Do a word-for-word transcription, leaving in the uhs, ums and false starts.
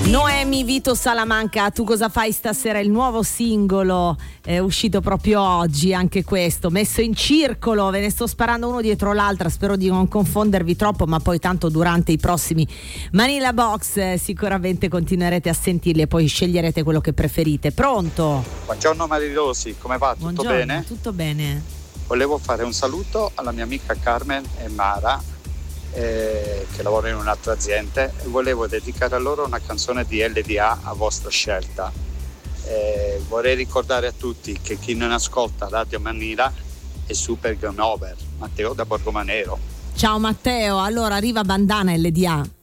Noemi Vito Salamanca, tu cosa fai stasera? Il nuovo singolo è uscito proprio oggi, anche questo, messo in circolo, ve ne sto sparando uno dietro l'altra, spero di non confondervi troppo, ma poi tanto durante i prossimi Manila Box eh, sicuramente continuerete a sentirli e poi sceglierete quello che preferite. Pronto? Buongiorno Marirosi, come va? Tutto Buongiorno, bene? Tutto bene. Volevo fare un saluto alla mia amica Carmen e Mara eh, che lavorano in un'altra azienda e volevo dedicare a loro una canzone di L D A a vostra scelta. Eh, vorrei ricordare a tutti che chi non ascolta Radio Manila è super game over. Matteo da Borgomanero. Ciao Matteo, allora arriva Bandana L D A.